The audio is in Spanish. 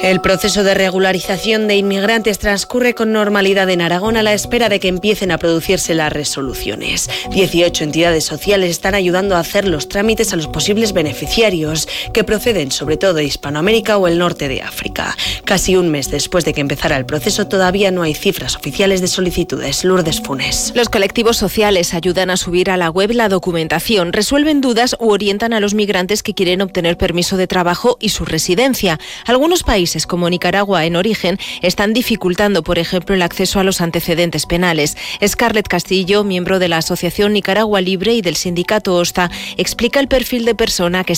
El proceso de regularización de inmigrantes transcurre con normalidad en Aragón a la espera de que empiecen a producirse las resoluciones. 18 entidades sociales están ayudando a hacer los trámites a los posibles beneficiarios, que proceden sobre todo de Hispanoamérica o el norte de África. Casi un mes después de que empezara el proceso, todavía no hay cifras oficiales de solicitudes. Lourdes Funes. Los colectivos sociales ayudan a subir a la web la documentación, resuelven dudas u orientan a los migrantes que quieren obtener permiso de trabajo y su residencia. Algunos países, como Nicaragua en origen, están dificultando, por ejemplo, el acceso a los antecedentes penales. Scarlett Castillo, miembro de la Asociación Nicaragua Libre y del sindicato OSTA, explica el perfil de persona que